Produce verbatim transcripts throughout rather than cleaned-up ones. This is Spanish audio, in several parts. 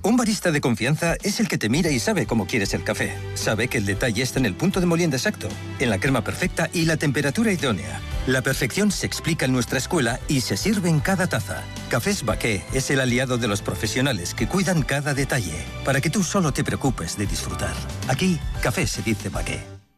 Un barista de confianza es el que te mira y sabe cómo quieres el café. Sabe que el detalle está en el punto de molienda exacto, en la crema perfecta y la temperatura idónea. La perfección se explica en nuestra escuela y se sirve en cada taza. Cafés Baqué es el aliado de los profesionales que cuidan cada detalle, para que tú solo te preocupes de disfrutar. Aquí, café se dice Baqué.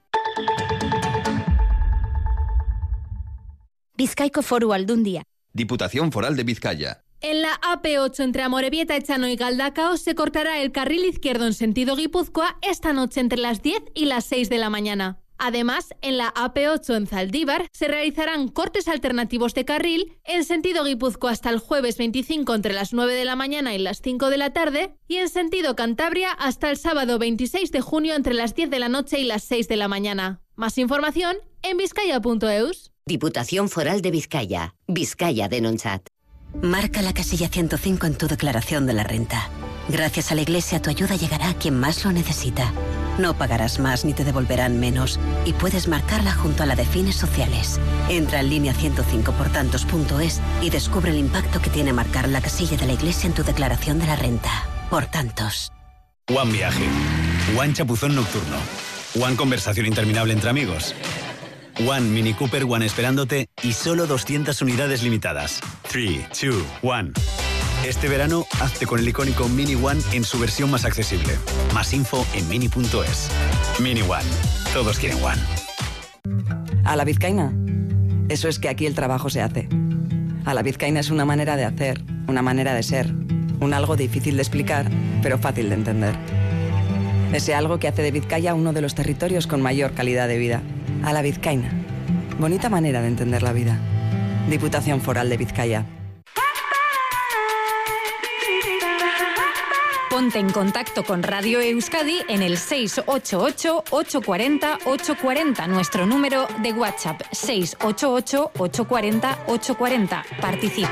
Bizkaiko Foru Aldundia. Diputación Foral de Vizcaya. En la A P ocho entre Amorebieta, Echano y Galdacao se cortará el carril izquierdo en sentido Guipúzcoa esta noche entre las diez y las seis de la mañana. Además, en la A P ocho en Zaldívar se realizarán cortes alternativos de carril en sentido Guipúzcoa hasta el jueves veinticinco entre las nueve de la mañana y las cinco de la tarde y en sentido Cantabria hasta el sábado veintiséis de junio entre las diez de la noche y las seis de la mañana. Más información en vizcaya punto eus. Diputación Foral de Vizcaya. Vizcaya Denontzat. Marca la casilla ciento cinco en tu declaración de la renta. Gracias a la Iglesia tu ayuda llegará a quien más lo necesita. No pagarás más ni te devolverán menos y puedes marcarla junto a la de fines sociales. Entra en línea ciento cinco por tantos punto es y descubre el impacto que tiene marcar la casilla de la Iglesia en tu declaración de la renta. Por tantos. One Viaje. One Chapuzón Nocturno. One Conversación Interminable entre amigos. One Mini Cooper One esperándote y solo doscientas unidades limitadas. tres, dos, uno. Este verano, hazte con el icónico Mini One en su versión más accesible. Más info en mini punto es. Mini One. Todos quieren One. A la vizcaína. Eso es que aquí el trabajo se hace. A la vizcaína es una manera de hacer, una manera de ser. Un algo difícil de explicar, pero fácil de entender. Ese algo que hace de Vizcaya uno de los territorios con mayor calidad de vida. A la vizcaína. Bonita manera de entender la vida. Diputación Foral de Vizcaya. Ponte en contacto con Radio Euskadi en el seis ocho ocho, ocho cuatro cero, ocho cuatro cero, nuestro número de WhatsApp seis ocho ocho, ocho cuatro cero, ocho cuatro cero. Participa.